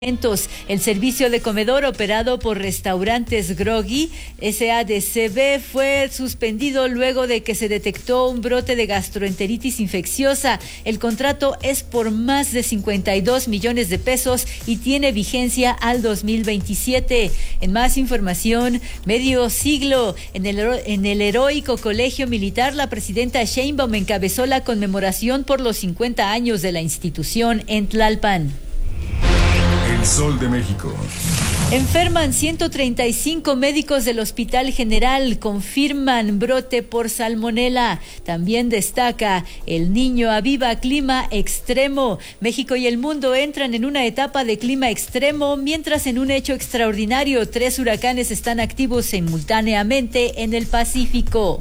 El servicio de comedor operado por Restaurantes Groggy SADCB fue suspendido luego de que se detectó un brote de gastroenteritis infecciosa. El contrato es por más de 52 millones de pesos y tiene vigencia al 2027. En más información, medio siglo, en el heroico colegio militar, la presidenta Sheinbaum encabezó la conmemoración por los 50 años de la institución en Tlalpan. El Sol de México. Enferman 135 médicos del Hospital General, confirman brote por salmonela. También destaca: el niño aviva clima extremo. México y el mundo entran en una etapa de clima extremo, mientras en un hecho extraordinario, 3 huracanes están activos simultáneamente en el Pacífico.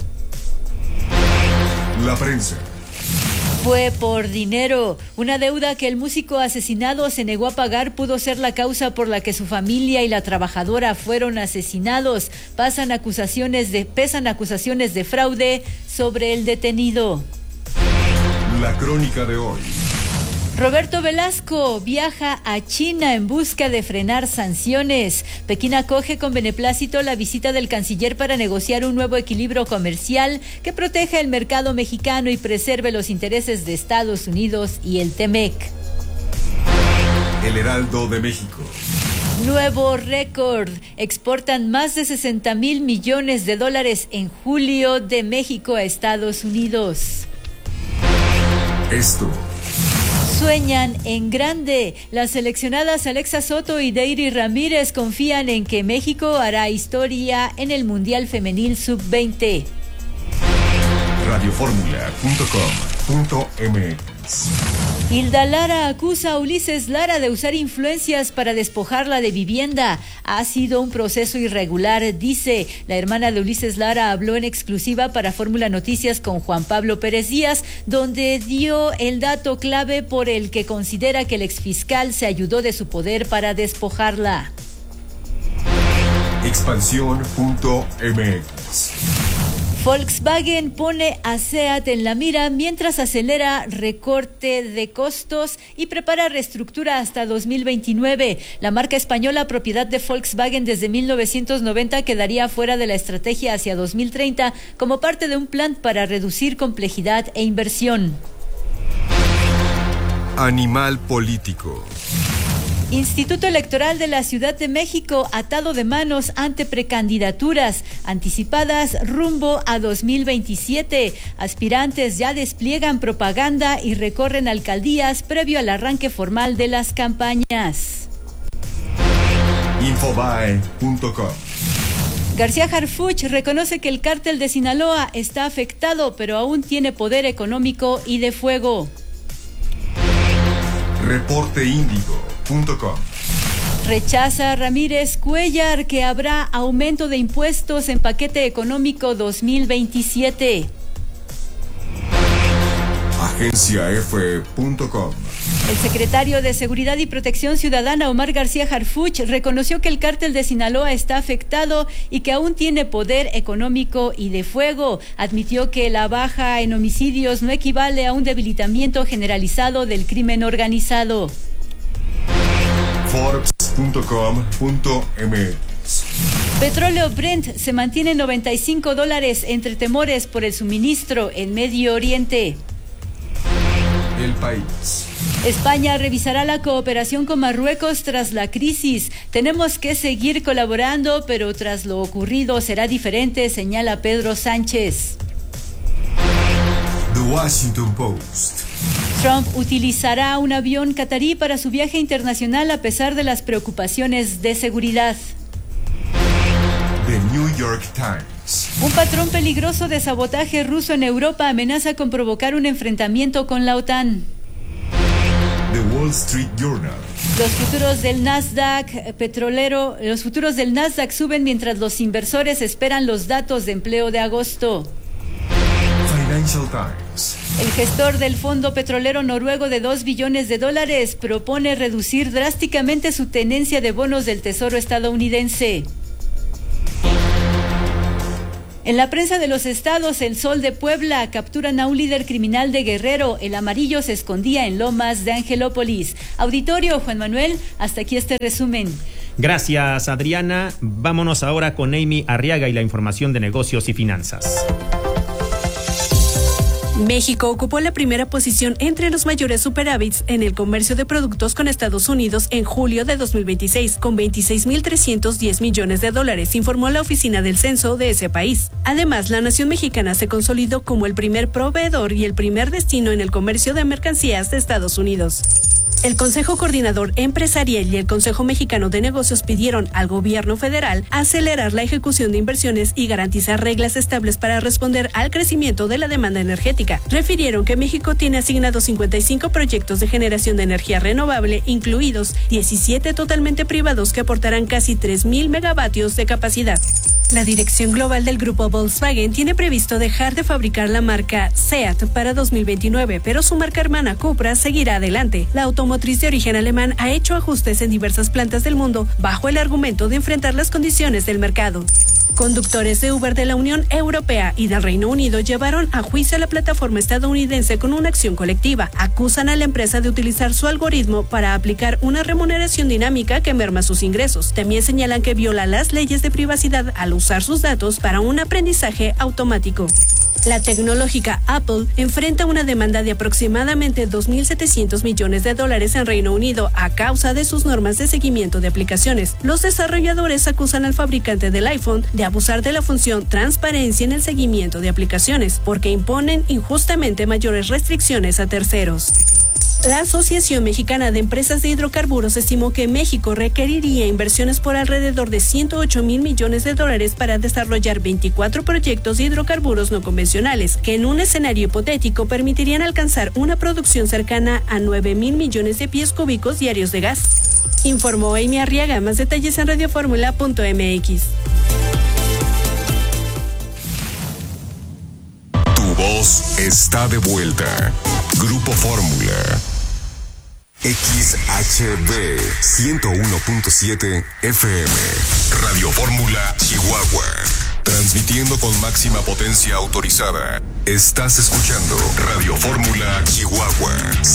La prensa. Fue por dinero. Una deuda que el músico asesinado se negó a pagar pudo ser la causa por la que su familia y la trabajadora fueron asesinados. Pesan acusaciones de fraude sobre el detenido. La crónica de hoy. Roberto Velasco viaja a China en busca de frenar sanciones. Pekín acoge con beneplácito la visita del canciller para negociar un nuevo equilibrio comercial que proteja el mercado mexicano y preserve los intereses de Estados Unidos y el TEMEC. El Heraldo de México. Nuevo récord. Exportan más de 60,000 millones de dólares en julio de México a Estados Unidos. Esto. Sueñan en grande. Las seleccionadas Alexa Soto y Deiri Ramírez confían en que México hará historia en el Mundial Femenil Sub-20. Radioformula.com.mx. Hilda Lara acusa a Ulises Lara de usar influencias para despojarla de vivienda. Ha sido un proceso irregular, dice. La hermana de Ulises Lara habló en exclusiva para Fórmula Noticias con Juan Pablo Pérez Díaz, donde dio el dato clave por el que considera que el exfiscal se ayudó de su poder para despojarla. Expansión.mx. Volkswagen pone a SEAT en la mira mientras acelera recorte de costos y prepara reestructura hasta 2029. La marca española, propiedad de Volkswagen desde 1990, quedaría fuera de la estrategia hacia 2030 como parte de un plan para reducir complejidad e inversión. Animal político. Instituto Electoral de la Ciudad de México atado de manos ante precandidaturas anticipadas rumbo a 2027. Aspirantes ya despliegan propaganda y recorren alcaldías previo al arranque formal de las campañas. Infobae.com. García Harfuch reconoce que el cártel de Sinaloa está afectado, pero aún tiene poder económico y de fuego. Reporteindigo.com. Rechaza Ramírez Cuellar que habrá aumento de impuestos en paquete económico 2027. Agenciaf.com. El secretario de Seguridad y Protección Ciudadana, Omar García Harfuch, reconoció que el cártel de Sinaloa está afectado y que aún tiene poder económico y de fuego. Admitió que la baja en homicidios no equivale a un debilitamiento generalizado del crimen organizado. Forbes.com.mx. Petróleo Brent se mantiene en $95 entre temores por el suministro en Medio Oriente. El País. España revisará la cooperación con Marruecos tras la crisis. Tenemos que seguir colaborando, pero tras lo ocurrido será diferente, señala Pedro Sánchez. The Washington Post. Trump utilizará un avión catarí para su viaje internacional a pesar de las preocupaciones de seguridad. The New York Times. Un patrón peligroso de sabotaje ruso en Europa amenaza con provocar un enfrentamiento con la OTAN. The Wall Street Journal. Los futuros del Nasdaq suben mientras los inversores esperan los datos de empleo de agosto. Financial Times. El gestor del fondo petrolero noruego de $2 billones propone reducir drásticamente su tenencia de bonos del Tesoro estadounidense. En la prensa de los estados, El Sol de Puebla, capturan a un líder criminal de Guerrero. El amarillo se escondía en Lomas de Angelópolis. Auditorio, Juan Manuel, hasta aquí este resumen. Gracias, Adriana. Vámonos ahora con Amy Arriaga y la información de negocios y finanzas. México ocupó la primera posición entre los mayores superávits en el comercio de productos con Estados Unidos en julio de 2026, con 26.310 millones de dólares, informó la oficina del censo de ese país. Además, la nación mexicana se consolidó como el primer proveedor y el primer destino en el comercio de mercancías de Estados Unidos. El Consejo Coordinador Empresarial y el Consejo Mexicano de Negocios pidieron al gobierno federal acelerar la ejecución de inversiones y garantizar reglas estables para responder al crecimiento de la demanda energética. Refirieron que México tiene asignados 55 proyectos de generación de energía renovable, incluidos 17 totalmente privados que aportarán casi 3.000 megavatios de capacidad. La dirección global del grupo Volkswagen tiene previsto dejar de fabricar la marca Seat para 2029, pero su marca hermana Cupra seguirá adelante. La automotriz de origen alemán ha hecho ajustes en diversas plantas del mundo bajo el argumento de enfrentar las condiciones del mercado. Conductores de Uber de la Unión Europea y del Reino Unido llevaron a juicio a la plataforma estadounidense con una acción colectiva. Acusan a la empresa de utilizar su algoritmo para aplicar una remuneración dinámica que merma sus ingresos. También señalan que viola las leyes de privacidad al usar sus datos para un aprendizaje automático. La tecnológica Apple enfrenta una demanda de aproximadamente 2.700 millones de dólares en Reino Unido a causa de sus normas de seguimiento de aplicaciones. Los desarrolladores acusan al fabricante del iPhone de abusar de la función transparencia en el seguimiento de aplicaciones, porque imponen injustamente mayores restricciones a terceros. La Asociación Mexicana de Empresas de Hidrocarburos estimó que México requeriría inversiones por alrededor de 108.000 millones de dólares para desarrollar 24 proyectos de hidrocarburos no convencionales, que en un escenario hipotético permitirían alcanzar una producción cercana a 9.000 millones de pies cúbicos diarios de gas. Informó Amy Arriaga. Más detalles en radioformula.mx. Tu voz está de vuelta. Grupo Fórmula. XHB 101.7 FM. Radio Fórmula Chihuahua. Transmitiendo con máxima potencia autorizada. Estás escuchando Radio Fórmula Chihuahua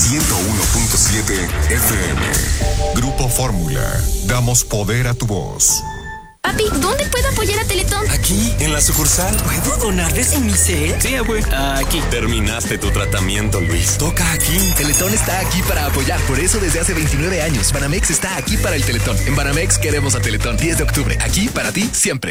101.7 FM. Grupo Fórmula. Damos poder a tu voz. Papi, ¿dónde puedo apoyar a Teletón? Aquí, en la sucursal. ¿Puedo donarles en mi cel? Sí, abue. Aquí. Terminaste tu tratamiento, Luis. Toca aquí. Teletón está aquí para apoyar. Por eso desde hace 29 años, Banamex está aquí para el Teletón. En Banamex queremos a Teletón. 10 de octubre. Aquí para ti, siempre.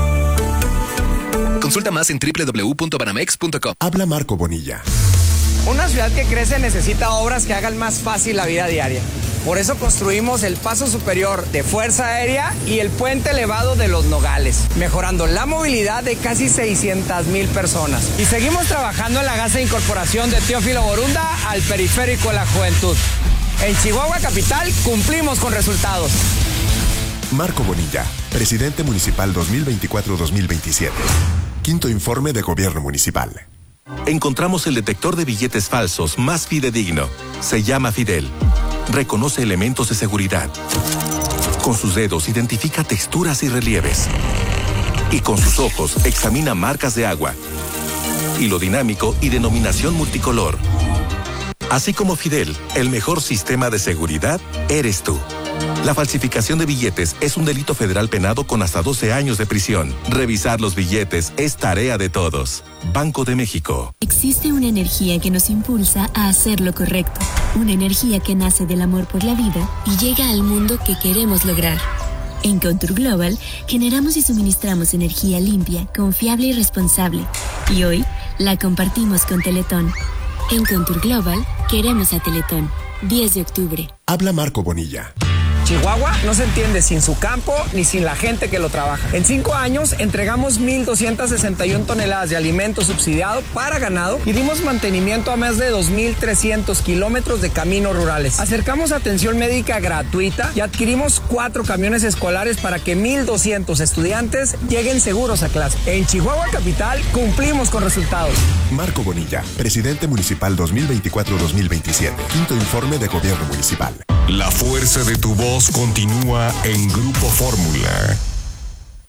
Consulta más en www.banamex.com. Habla Marco Bonilla. Una ciudad que crece necesita obras que hagan más fácil la vida diaria. Por eso construimos el paso superior de Fuerza Aérea y el puente elevado de Los Nogales, mejorando la movilidad de casi 600,000 personas. Y seguimos trabajando en la gasa de incorporación de Teófilo Borunda al periférico de la juventud. En Chihuahua Capital cumplimos con resultados. Marco Bonilla, presidente municipal 2024-2027. Quinto informe de gobierno municipal. Encontramos el detector de billetes falsos más fidedigno. Se llama Fidel. Reconoce elementos de seguridad. Con sus dedos identifica texturas y relieves. Y con sus ojos examina marcas de agua. Hilo dinámico y denominación multicolor. Así como Fidel, el mejor sistema de seguridad eres tú. La falsificación de billetes es un delito federal penado con hasta 12 años de prisión. Revisar los billetes es tarea de todos. Banco de México. Existe una energía que nos impulsa a hacer lo correcto. Una energía que nace del amor por la vida y llega al mundo que queremos lograr. En Contour Global generamos y suministramos energía limpia, confiable y responsable. Y hoy la compartimos con Teletón. En Contour Global queremos a Teletón. 10 de octubre. Habla Marco Bonilla. Chihuahua no se entiende sin su campo ni sin la gente que lo trabaja. En 5 años entregamos 1,261 toneladas de alimento subsidiado para ganado y dimos mantenimiento a más de 2,300 kilómetros de caminos rurales. Acercamos atención médica gratuita y adquirimos 4 camiones escolares para que 1,200 estudiantes lleguen seguros a clase. En Chihuahua Capital cumplimos con resultados. Marco Bonilla, presidente municipal 2024-2027. Quinto informe de gobierno municipal. La fuerza de tu voz continúa en Grupo Fórmula.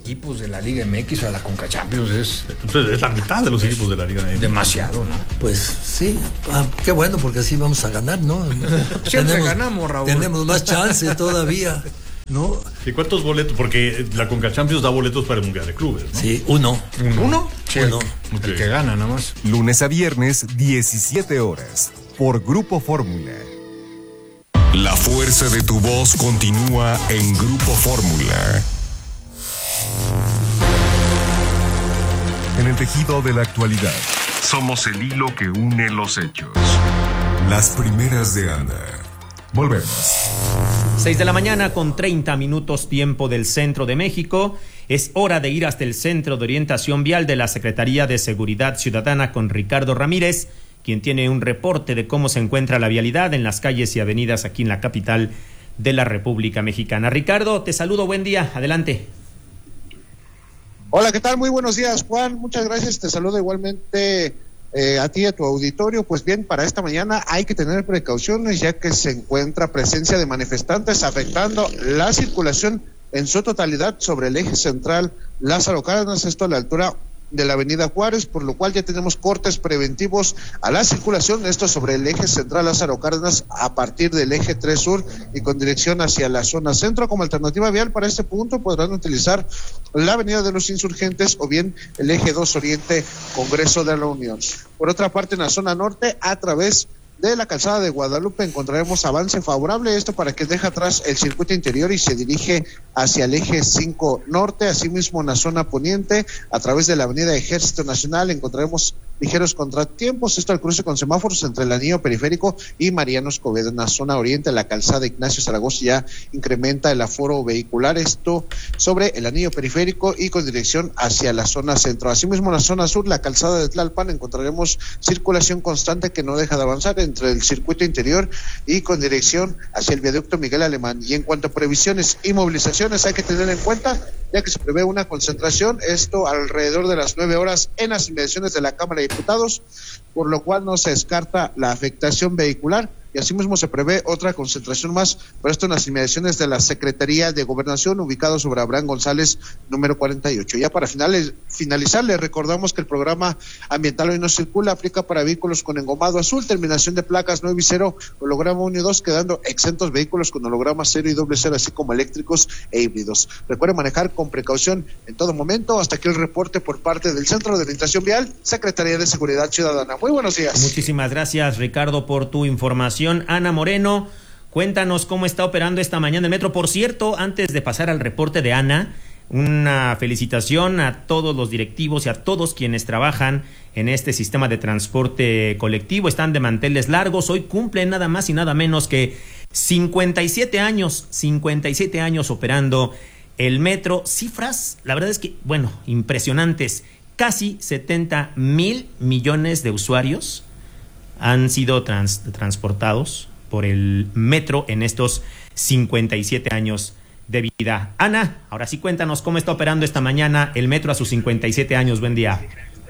equipos de la Liga MX a la Conca Champions. Entonces es la mitad de los equipos de la Liga MX. Demasiado, ¿no? Pues sí, qué bueno, porque así vamos a ganar, ¿no? Siempre ganamos, Raúl. Tenemos más chance todavía, ¿no? ¿Y cuántos boletos? Porque la Conca Champions da boletos para el Mundial de Clubes, ¿no? Sí, uno. ¿Uno? Sí, uno. El que gana, nada más. Lunes a viernes, 17 horas, por Grupo Fórmula. La fuerza de tu voz continúa en Grupo Fórmula. En el tejido de la actualidad, somos el hilo que une los hechos. Las primeras de Ana. Volvemos. 6 de la mañana con 30 minutos tiempo del centro de México. Es hora de ir hasta el Centro de Orientación Vial de la Secretaría de Seguridad Ciudadana con Ricardo Ramírez, quien tiene un reporte de cómo se encuentra la vialidad en las calles y avenidas aquí en la capital de la República Mexicana. Ricardo, te saludo, buen día, adelante. Hola, ¿qué tal? Muy buenos días, Juan, muchas gracias, te saludo igualmente a ti y a tu auditorio. Pues bien, para esta mañana hay que tener precauciones ya que se encuentra presencia de manifestantes afectando la circulación en su totalidad sobre el eje central Lázaro Cárdenas, esto a la altura de la avenida Juárez, por lo cual ya tenemos cortes preventivos a la circulación, esto sobre el eje central Lázaro Cárdenas a partir del eje 3 Sur y con dirección hacia la zona centro. Como alternativa vial para este punto podrán utilizar la avenida de los Insurgentes o bien el eje 2 Oriente Congreso de la Unión. Por otra parte, en la zona norte, a través de la calzada de Guadalupe encontraremos avance favorable, esto para que deja atrás el circuito interior y se dirige hacia el eje 5 norte. Asimismo, en la zona poniente, a través de la avenida Ejército Nacional encontraremos ligeros contratiempos, esto al cruce con semáforos entre el anillo periférico y Mariano Escobedo. En la zona oriente, la calzada Ignacio Zaragoza ya incrementa el aforo vehicular, esto sobre el anillo periférico y con dirección hacia la zona centro. Asimismo, en la zona sur, la calzada de Tlalpan encontraremos circulación constante que no deja de avanzar entre el circuito interior y con dirección hacia el viaducto Miguel Alemán. Y en cuanto a previsiones y movilizaciones, hay que tener en cuenta, ya que se prevé una concentración, esto alrededor de las 9 horas en las inmediaciones de la Cámara de Diputados, por lo cual no se descarta la afectación vehicular. Y asimismo se prevé otra concentración más, pero esto en las inmediaciones de la Secretaría de Gobernación, ubicado sobre Abraham González, número 48. Ya para finalizar, les recordamos que el programa ambiental Hoy No Circula aplica para vehículos con engomado azul, terminación de placas 9 y 0, holograma 1 y 2, quedando exentos vehículos con holograma 0 y doble 0, así como eléctricos e híbridos. Recuerden manejar con precaución en todo momento. Hasta aquí el reporte por parte del Centro de Orientación Vial, Secretaría de Seguridad Ciudadana. Muy buenos días. Muchísimas gracias, Ricardo, por tu información. Ana Moreno, cuéntanos cómo está operando esta mañana el metro. Por cierto, antes de pasar al reporte de Ana, una felicitación a todos los directivos y a todos quienes trabajan en este sistema de transporte colectivo. Están de manteles largos. Hoy cumplen nada más y nada menos que 57 años operando el metro. Cifras, la verdad es que, bueno, impresionantes. Casi 70,000 millones de usuarios han sido transportados por el metro en estos 57 años de vida. Ana, ahora sí cuéntanos cómo está operando esta mañana el metro a sus 57 años. Buen día.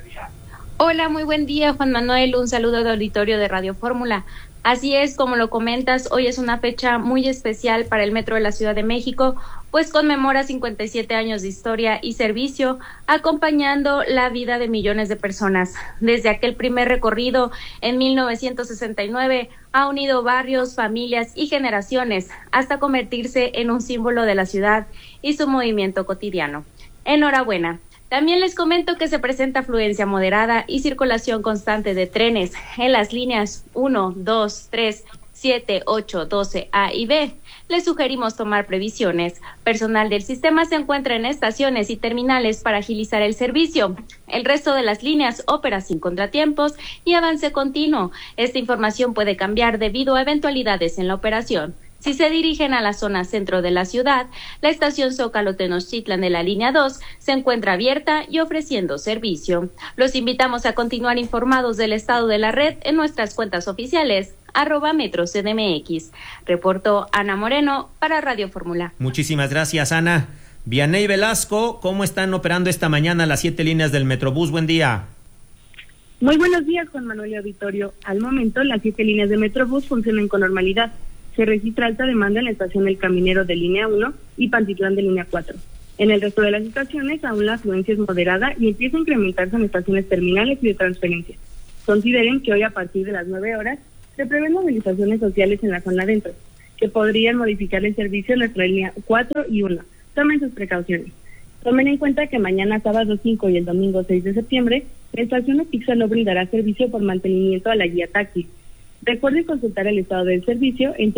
Hola, muy buen día, Juan Manuel. Un saludo de auditorio de Radio Fórmula. Así es, como lo comentas, hoy es una fecha muy especial para el Metro de la Ciudad de México, pues conmemora 57 años de historia y servicio, acompañando la vida de millones de personas. Desde aquel primer recorrido en 1969, ha unido barrios, familias y generaciones, hasta convertirse en un símbolo de la ciudad y su movimiento cotidiano. Enhorabuena. También les comento que se presenta afluencia moderada y circulación constante de trenes en las líneas 1, 2, 3, 7, 8, 12, A y B. Les sugerimos tomar previsiones. Personal del sistema se encuentra en estaciones y terminales para agilizar el servicio. El resto de las líneas opera sin contratiempos y avance continuo. Esta información puede cambiar debido a eventualidades en la operación. Si se dirigen a la zona centro de la ciudad, la estación Zócalo Tenochtitlan de la línea 2 se encuentra abierta y ofreciendo servicio. Los invitamos a continuar informados del estado de la red en nuestras cuentas oficiales, @MetroCDMX. Reportó Ana Moreno para Radio Fórmula. Muchísimas gracias, Ana. Vianey Velasco, ¿cómo están operando esta mañana las 7 líneas del Metrobús? Buen día. Muy buenos días, Juan Manuel y auditorio. Al momento, las 7 líneas de Metrobús funcionan con normalidad. Se registra alta demanda en la estación El Caminero de línea 1 y Pantitlán de línea 4. En el resto de las estaciones aún la afluencia es moderada y empieza a incrementarse en estaciones terminales y de transferencia. Consideren que hoy a partir de las 9 horas se prevén movilizaciones sociales en la zona adentro, que podrían modificar el servicio en nuestra línea 4 y 1. Tomen sus precauciones. Tomen en cuenta que mañana sábado 5 y el domingo 6 de septiembre, la estación Opixa no brindará servicio por mantenimiento a la guía taxi. Recuerden consultar el estado del servicio en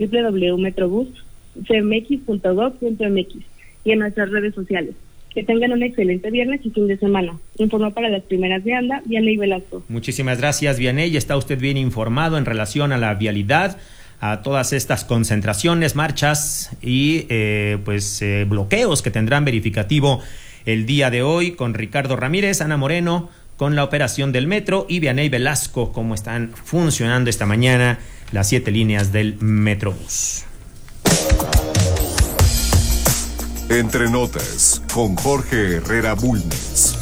www.metrobus.cmx.gov.mx y en nuestras redes sociales. Que tengan un excelente viernes y fin de semana. Informó para las primeras de ANDA, Vianey Velasco. Muchísimas gracias, Vianey. Está usted bien informado en relación a la vialidad, a todas estas concentraciones, marchas y bloqueos que tendrán verificativo el día de hoy, con Ricardo Ramírez, Ana Moreno, con la operación del metro, y Vianey Velasco, cómo están funcionando esta mañana las 7 líneas del Metrobús. Entre notas, con Jorge Herrera Bulnes.